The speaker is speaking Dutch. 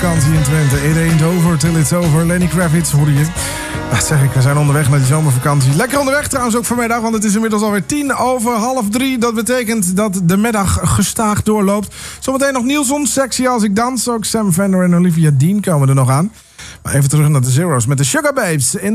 zomervakantie in Twente. It ain't over till it's over. Lenny Kravitz hoorde je. Dat zeg ik, we zijn onderweg naar die zomervakantie. Lekker onderweg trouwens ook vanmiddag, want het is inmiddels alweer 2:10. Dat betekent dat de middag gestaag doorloopt. Zometeen nog Nielsen, Sexy als ik dans. Ook Sam Fender en Olivia Dean komen er nog aan. Maar even terug naar de Zeros met de Sugar Babes.